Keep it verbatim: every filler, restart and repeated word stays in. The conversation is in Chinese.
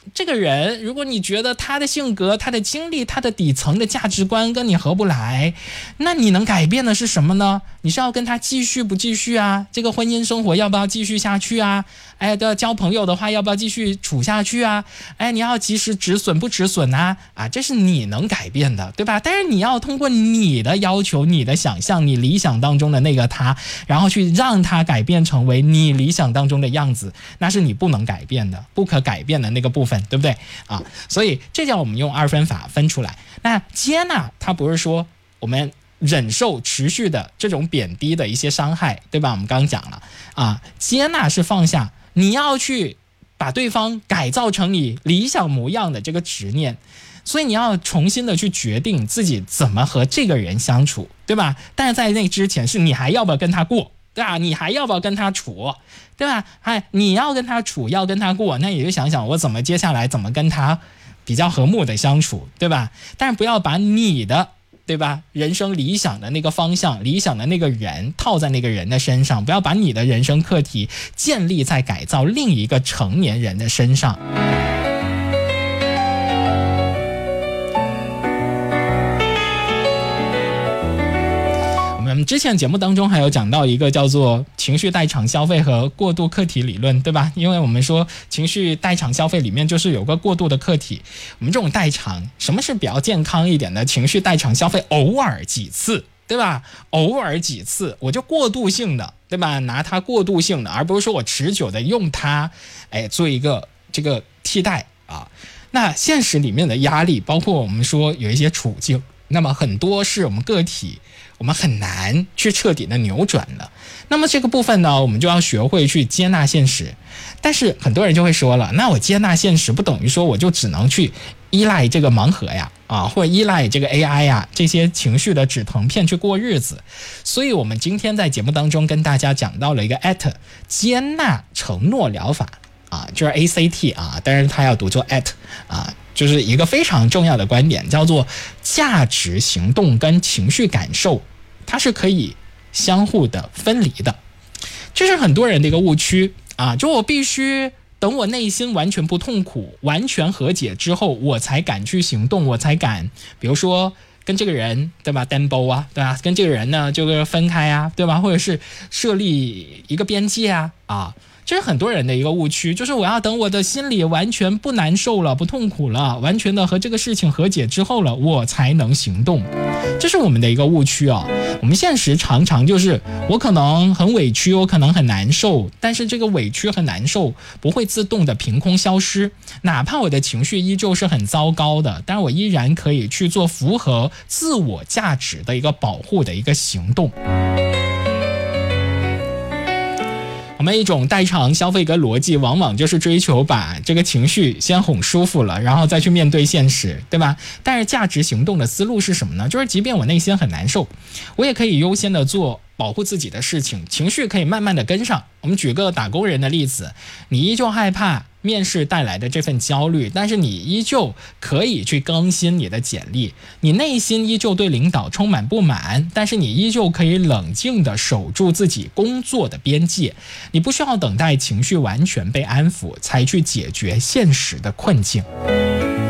这个人，如果你觉得他的性格、他的经历、他的底层的价值观跟你合不来，那你能改变的是什么呢？你是要跟他继续不继续啊？这个婚姻生活要不要继续下去啊？哎，的交朋友的话要不要继续处下去啊？哎，你要及时止损不止损啊？啊，这是你能改变的，对吧？但是你要通过你的要求、你的想象、你理想当中的那个他，然后去让他改变成为你理想当中的样子，那是你不能改变的、不可改变的那个部分，对不对啊？所以这叫我们用二分法分出来。那接纳，它不是说我们忍受持续的这种贬低的一些伤害，对吧？我们刚刚讲了啊，接纳是放下你要去把对方改造成你理想模样的这个执念，所以你要重新的去决定自己怎么和这个人相处，对吧？但是在那之前是你还要不要跟他过，对吧？你还要不要跟他处，对吧？哎，你要跟他处，要跟他过，那也就想想我怎么接下来怎么跟他比较和睦的相处，对吧？但是不要把你的，对吧，人生理想的那个方向、理想的那个人套在那个人的身上，不要把你的人生课题建立在改造另一个成年人的身上。我们之前节目当中还有讲到一个叫做情绪代偿消费和过度客体理论，对吧？因为我们说情绪代偿消费里面就是有个过度的客体，我们这种代偿，什么是比较健康一点的情绪代偿消费？偶尔几次，对吧？偶尔几次我就过渡性的，对吧？拿它过渡性的，而不是说我持久的用它，哎，做一个这个替代啊。那现实里面的压力，包括我们说有一些处境，那么很多是我们个体我们很难去彻底的扭转的。那么这个部分呢，我们就要学会去接纳现实。但是很多人就会说了，那我接纳现实不等于说我就只能去依赖这个盲盒呀，啊，或者依赖这个 A I 呀，这些情绪的止疼片去过日子。所以我们今天在节目当中跟大家讲到了一个 A T 接纳承诺疗法啊，就是 A C T 啊，但是它要读作 A T 啊。就是一个非常重要的观点，叫做价值行动跟情绪感受它是可以相互的分离的。这是很多人的一个误区啊，就我必须等我内心完全不痛苦、完全和解之后，我才敢去行动，我才敢比如说跟这个人，对吧，单包啊，对吧，跟这个人呢就是分开啊，对吧，或者是设立一个边界啊啊，这是很多人的一个误区，就是我要等我的心里完全不难受了、不痛苦了，完全的和这个事情和解之后了，我才能行动。这是我们的一个误区啊。我们现实常常就是我可能很委屈，我可能很难受，但是这个委屈和难受不会自动的凭空消失，哪怕我的情绪依旧是很糟糕的，但是我依然可以去做符合自我价值的一个保护的一个行动。我们一种代偿消费跟逻辑往往就是追求把这个情绪先哄舒服了，然后再去面对现实，对吧？但是价值行动的思路是什么呢？就是即便我内心很难受，我也可以优先的做保护自己的事情，情绪可以慢慢的跟上。我们举个打工人的例子，你依旧害怕面试带来的这份焦虑，但是你依旧可以去更新你的简历，你内心依旧对领导充满不满，但是你依旧可以冷静地守住自己工作的边界，你不需要等待情绪完全被安抚才去解决现实的困境。